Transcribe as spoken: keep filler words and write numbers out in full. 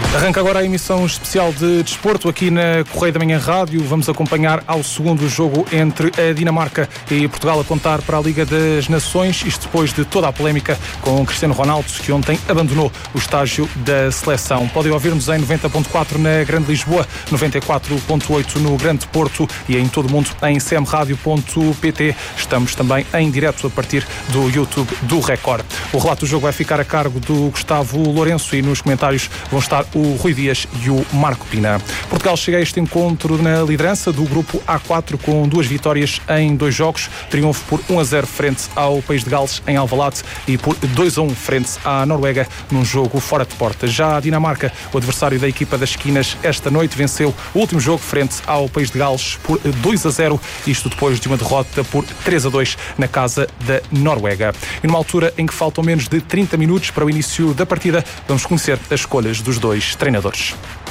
Arranca agora a emissão especial de desporto aqui na Correio da Manhã Rádio. Vamos acompanhar ao segundo jogo entre a Dinamarca e Portugal, a contar para a Liga das Nações. Isto depois de toda a polémica com Cristiano Ronaldo, que ontem abandonou o estágio da seleção. Podem ouvir-nos em noventa ponto quatro na Grande Lisboa, noventa e quatro ponto oito no Grande Porto e em todo o mundo em c m radio ponto p t. Estamos também em direto a partir do YouTube do Record. O relato do jogo vai ficar a cargo do Gustavo Lourenço e nos comentários vão estar o Rui Dias e o Marco Pina. Portugal chega a este encontro na liderança do grupo A quatro com duas vitórias em dois jogos. Triunfo por um a zero frente ao País de Gales em Alvalade e por dois a um frente à Noruega num jogo fora de porta. Já a Dinamarca, o adversário da equipa das esquinas, esta noite venceu o último jogo frente ao País de Gales por dois a zero, isto depois de uma derrota por três a dois na casa da Noruega. E numa altura em que faltam menos de trinta minutos para o início da partida, vamos conhecer as escolhas dos dois treinadores.